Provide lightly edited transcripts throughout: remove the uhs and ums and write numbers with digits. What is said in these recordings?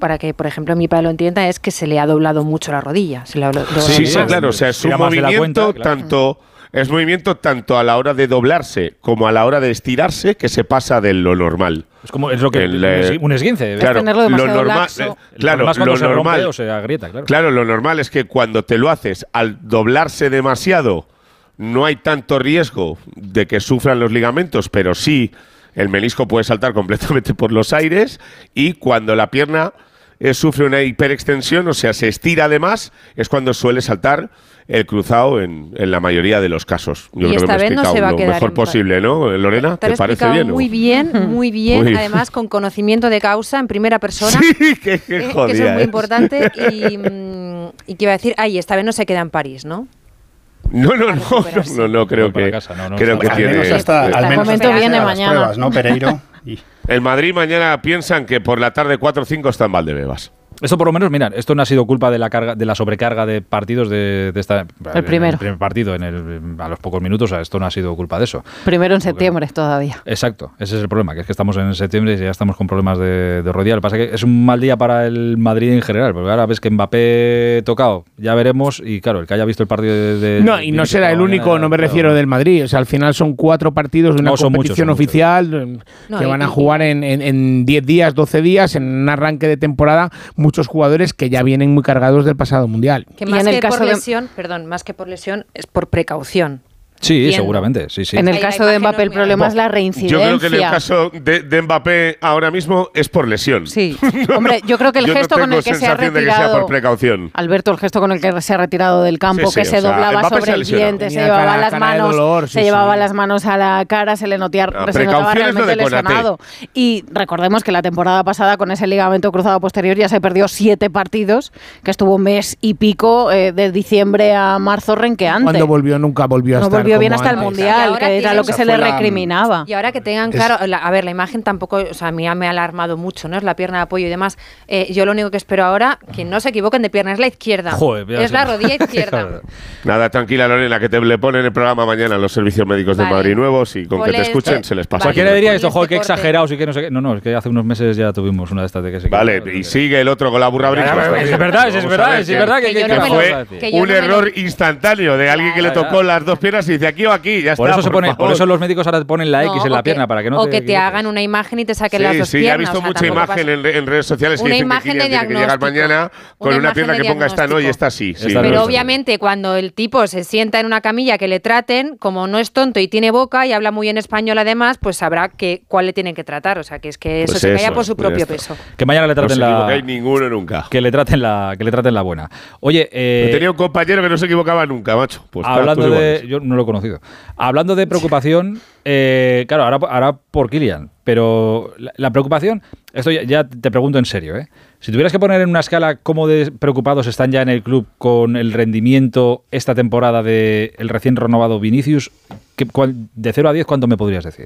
para que, por ejemplo, mi padre lo entienda, es que se le ha doblado mucho la rodilla. Se le ha doblado Sí, más. claro, o sea, es un movimiento es movimiento tanto a la hora de doblarse como a la hora de estirarse que se pasa de lo normal. Es lo que un esguince. Claro, tenerlo demasiado lo normal, laxo. Claro, lo se normal rompe o se agrieta, claro. Claro, lo normal es que cuando te lo haces al doblarse demasiado no hay tanto riesgo de que sufran los ligamentos, pero sí el menisco puede saltar completamente por los aires, y cuando la pierna sufre una hiperextensión, o sea, se estira además, es cuando suele saltar el cruzado en la mayoría de los casos. Yo creo que me he explicado lo mejor posible, ¿no, Lorena? ¿Te parece bien? Muy bien, además con conocimiento de causa en primera persona. Sí, que eso es muy importante. Y que iba a decir, esta vez no se queda en París, ¿no? No, creo que tiene. Al menos momento viene mañana. Pruebas, ¿no, Pereiro? El Madrid mañana piensan que por la tarde 4 o 5 está en Valdebebas. Esto por lo menos, mira, esto no ha sido culpa de la sobrecarga de partidos de esta. El primero. El primer partido a los pocos minutos, esto no ha sido culpa de eso. Primero en septiembre todavía. Exacto, ese es el problema, que es que estamos en septiembre y ya estamos con problemas de rodilla. Lo que pasa es que es un mal día para el Madrid en general, porque ahora ves que Mbappé tocado, ya veremos, y claro, el que haya visto el partido No, y no será el único, no me refiero del Madrid, o sea, al final son 4 partidos de una competición oficial que van a jugar en 10 días, 12 días, en un arranque de temporada, muchos jugadores que ya vienen muy cargados del pasado mundial. Que más que por lesión, más que por lesión, es por precaución. Sí, Entiendo. Seguramente, sí. En el caso de Mbappé el problema es la reincidencia. Yo creo que en el caso de Mbappé ahora mismo es por lesión. Sí. Hombre, yo creo que el gesto con el que se ha retirado... de que sea por precaución. Alberto, el gesto con el que se ha retirado del campo, Sí, que se doblaba sobre el diente, se llevaba las manos, llevaba las manos a la cara, se le notaba realmente lesionado. Y recordemos que la temporada pasada con ese ligamento cruzado posterior ya se perdió 7 partidos, que estuvo un mes y pico de diciembre a marzo renqueante. Cuando volvió, nunca volvió a estar bien hasta el Mundial, que era lo que se le recriminaba. Y ahora que tengan claro, la imagen tampoco, o sea, a mí me ha alarmado mucho, ¿no? Es la pierna de apoyo y demás. Yo lo único que espero ahora, que no se equivoquen de pierna, es la izquierda. Joder, es la rodilla izquierda. Nada, tranquila, Lorena, que le ponen el programa mañana los servicios médicos de Madrid nuevos, y con que te escuchen se les pasa. Cualquiera diría esto, joder, qué exagerados y que no sé qué. No, es que hace unos meses ya tuvimos una de estas de que se y sigue el otro con la burra brinca. Es verdad que fue un error instantáneo de alguien que le tocó las dos piernas y dice aquí o aquí, ya está. Por eso los médicos ahora te ponen la X en la pierna, para que no te hagan una imagen y te saquen las dos piernas. Sí, he visto mucha imagen en redes sociales que dicen que Kylian tiene que llegar mañana con una pierna que ponga esta no y esta sí. Pero obviamente cuando el tipo se sienta en una camilla que le traten, como no es tonto y tiene boca y habla muy bien español además, pues sabrá cuál le tienen que tratar. O sea, que es que eso se calla por su propio peso. Que mañana le traten no se ninguno nunca. Que le traten la buena. Oye, tenía un compañero que no se equivocaba nunca, macho. Pues hablando yo no lo he conocido. Hablando de preocupación, claro, ahora por Kylian, pero la preocupación, esto ya te pregunto en serio, si tuvieras que poner en una escala cómo de preocupados están ya en el club con el rendimiento esta temporada del recién renovado Vinicius, de 0 a 10, ¿cuánto me podrías decir?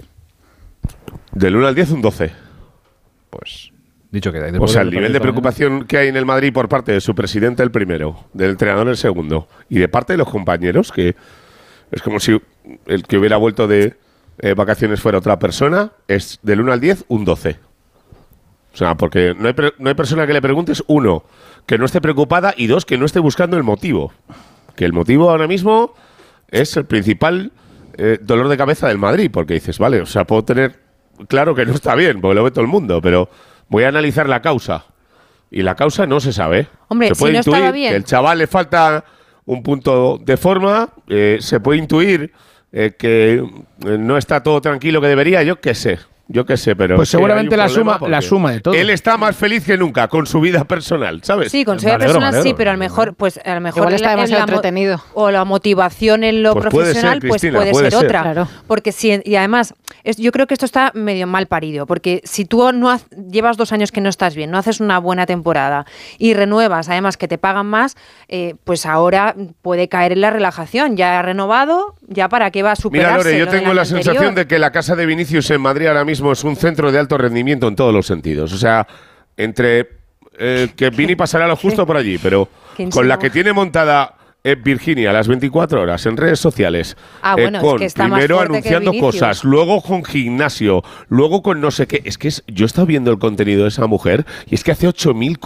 Del 1 al 10, un 12. Pues dicho queda. O sea, el nivel de preocupación que hay en el Madrid por parte de su presidente el primero, del entrenador el segundo, y de parte de los compañeros, que es como si el que hubiera vuelto de vacaciones fuera otra persona, es del 1 al 10, un 12. O sea, porque no hay persona que le preguntes, 1, que no esté preocupada, y 2, que no esté buscando el motivo. Que el motivo ahora mismo es el principal dolor de cabeza del Madrid, porque dices, vale, o sea, puedo tener claro que no está bien, porque lo ve todo el mundo, pero voy a analizar la causa. Y la causa no se sabe. Hombre, se puede si no intuir estaba bien. que el chaval le falta un punto de forma, se puede intuir que no está todo tranquilo que debería, yo qué sé, pero... Pues seguramente la suma de todo. Él está más feliz que nunca con su vida personal, ¿sabes? Sí, con su vida personal sí, pero a lo mejor igual está demasiado entretenido. O la motivación en lo profesional, puede ser otra. Claro. Porque y además, yo creo que esto está medio mal parido, porque si tú llevas 2 años que no estás bien, no haces una buena temporada y renuevas, además que te pagan más, pues ahora puede caer en la relajación. Ya ha renovado, ya para qué va a superarse. Mira, Lore, yo tengo la sensación de que la casa de Vinicius en Madrid ahora mismo es un centro de alto rendimiento en todos los sentidos. O sea, entre que Vini pasará lo justo por allí, pero con la que tiene montada Virginia las 24 horas en redes sociales, con primero anunciando cosas, luego con gimnasio, luego con no sé qué. Yo he estado viendo el contenido de esa mujer y es que hace 8.000